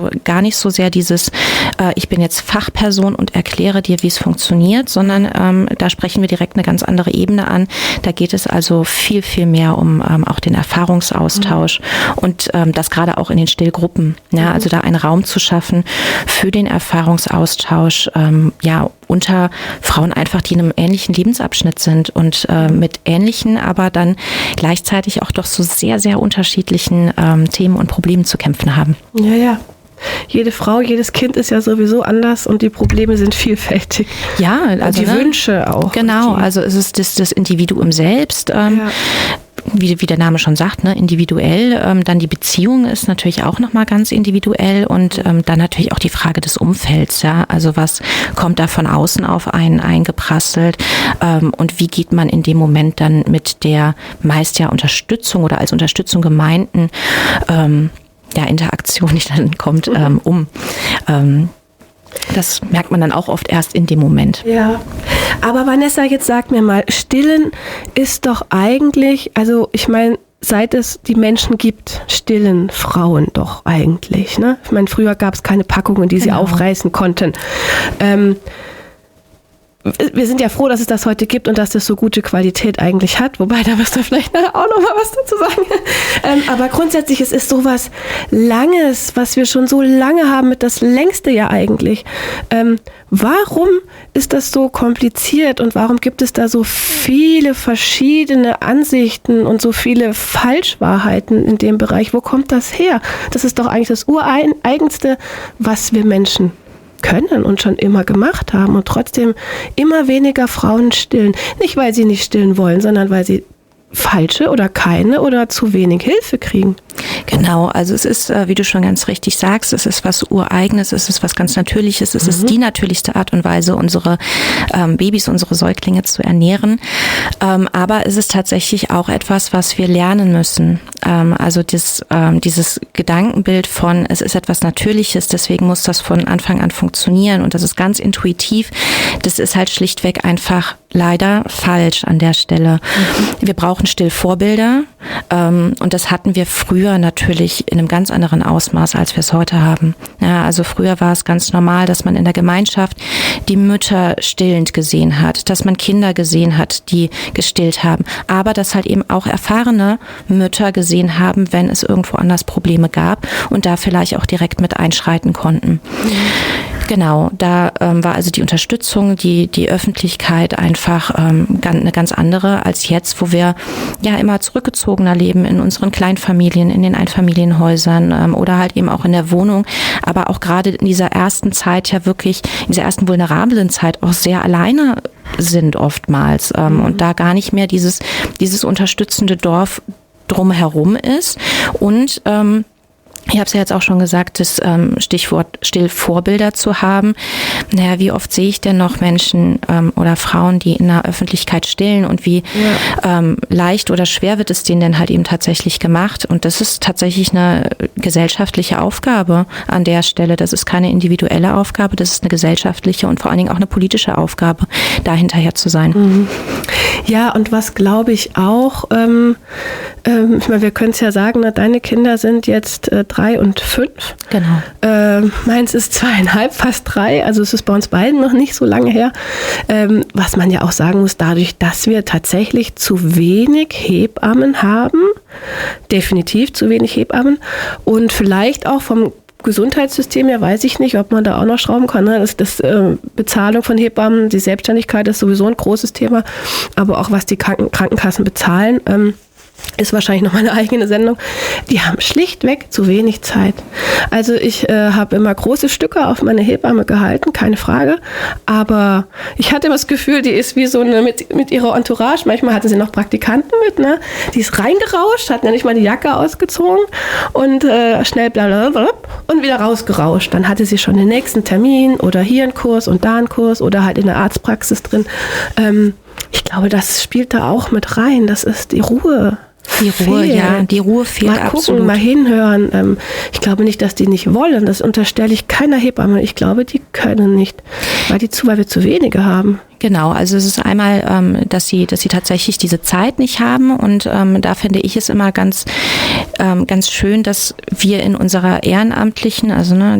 Gar nicht so sehr dieses, ich bin jetzt Fachperson und erkläre dir, wie es funktioniert, sondern da sprechen wir direkt eine ganz andere Ebene an. Da geht es also viel, viel mehr um auch den Erfahrungsaustausch und das gerade auch in den Stillgruppen. Ja, also da einen Raum zu schaffen für den Erfahrungsaustausch, unter Frauen einfach, die in einem ähnlichen Lebensabschnitt sind und mit ähnlichen, aber dann gleichzeitig auch doch so sehr, sehr unterschiedlichen Themen und Problemen zu kämpfen haben. Ja, ja. Jede Frau, jedes Kind ist ja sowieso anders und die Probleme sind vielfältig. Ja, also die Wünsche auch. Genau, also es ist das Individuum selbst, wie der Name schon sagt, ne, individuell. Dann die Beziehung ist natürlich auch nochmal ganz individuell und dann natürlich auch die Frage des Umfelds. Ja, also was kommt da von außen auf einen eingeprasselt und wie geht man in dem Moment dann mit der meist ja Unterstützung oder als Unterstützung gemeinten Interaktion, die dann kommt, um. Das merkt man dann auch oft erst in dem Moment. Ja, aber Vanessa, jetzt sag mir mal, Stillen ist doch eigentlich, also ich meine, seit es die Menschen gibt, stillen Frauen doch eigentlich. Ne? Ich meine, früher gab es keine Packungen, die sie aufreißen konnten. Wir sind ja froh, dass es das heute gibt und dass das so gute Qualität eigentlich hat. Wobei, da wirst du vielleicht nachher auch noch mal was dazu sagen. Aber grundsätzlich, es ist sowas Langes, was wir schon so lange haben, mit das längste ja eigentlich. Warum ist das so kompliziert und warum gibt es da so viele verschiedene Ansichten und so viele Falschwahrheiten in dem Bereich? Wo kommt das her? Das ist doch eigentlich das Ureigenste, was wir Menschen können und schon immer gemacht haben und trotzdem immer weniger Frauen stillen. Nicht, weil sie nicht stillen wollen, sondern weil sie falsche oder keine oder zu wenig Hilfe kriegen. Genau, also es ist, wie du schon ganz richtig sagst, es ist was Ureigenes, es ist was ganz Natürliches, es ist die natürlichste Art und Weise, unsere Babys, unsere Säuglinge zu ernähren. Aber es ist tatsächlich auch etwas, was wir lernen müssen. Also dieses Gedankenbild von, es ist etwas Natürliches, deswegen muss das von Anfang an funktionieren und das ist ganz intuitiv, das ist halt schlichtweg einfach leider falsch an der Stelle. Wir brauchen Stillvorbilder und das hatten wir früher natürlich in einem ganz anderen Ausmaß, als wir es heute haben. Ja, also früher war es ganz normal, dass man in der Gemeinschaft die Mütter stillend gesehen hat, dass man Kinder gesehen hat, die gestillt haben, aber dass halt eben auch erfahrene Mütter gesehen haben, wenn es irgendwo anders Probleme gab und da vielleicht auch direkt mit einschreiten konnten. Genau, da war also die Unterstützung, die Öffentlichkeit einfach eine ganz andere als jetzt, wo wir ja immer zurückgezogener leben in unseren Kleinfamilien, in den Einfamilienhäusern oder halt eben auch in der Wohnung, aber auch gerade in dieser ersten Zeit ja wirklich, in dieser ersten vulnerablen Zeit auch sehr alleine sind oftmals und da gar nicht mehr dieses unterstützende Dorf drumherum ist und ich habe es ja jetzt auch schon gesagt, das Stichwort Stillvorbilder zu haben. Naja, wie oft sehe ich denn noch Menschen oder Frauen, die in der Öffentlichkeit stillen und wie leicht oder schwer wird es denen denn halt eben tatsächlich gemacht? Und das ist tatsächlich eine gesellschaftliche Aufgabe an der Stelle. Das ist keine individuelle Aufgabe, das ist eine gesellschaftliche und vor allen Dingen auch eine politische Aufgabe, da hinterher zu sein. Ja, und was glaube ich auch, ich meine, wir können es ja sagen, ne, deine Kinder sind jetzt 3 und 5. Genau. Meins ist 2,5, fast 3. Also es ist bei uns beiden noch nicht so lange her. Was man ja auch sagen muss, dadurch, dass wir tatsächlich zu wenig Hebammen haben, definitiv zu wenig Hebammen und vielleicht auch vom Gesundheitssystem her weiß ich nicht, ob man da auch noch schrauben kann. Ne? Das Bezahlung von Hebammen, die Selbstständigkeit ist sowieso ein großes Thema, aber auch was die Krankenkassen bezahlen, ist wahrscheinlich noch mal eine eigene Sendung. Die haben schlichtweg zu wenig Zeit. Also ich habe immer große Stücke auf meine Hebamme gehalten, keine Frage. Aber ich hatte immer das Gefühl, die ist wie so eine mit ihrer Entourage. Manchmal hatte sie noch Praktikanten mit, ne? Die ist reingerauscht, hat nämlich mal die Jacke ausgezogen und schnell blablabla und wieder rausgerauscht. Dann hatte sie schon den nächsten Termin oder hier einen Kurs und da einen Kurs oder halt in der Arztpraxis drin. Ich glaube, das spielt da auch mit rein. Das ist die Ruhe. Die Ruhe, ja, die Ruhe fehlt mal absolut. Gucken, mal hinhören. Ich glaube nicht, dass die nicht wollen. Das unterstelle ich keiner Hebamme. Ich glaube, die können nicht, weil wir zu wenige haben. Genau, also es ist einmal, dass sie tatsächlich diese Zeit nicht haben und da finde ich es immer ganz schön, dass wir in unserer ehrenamtlichen, also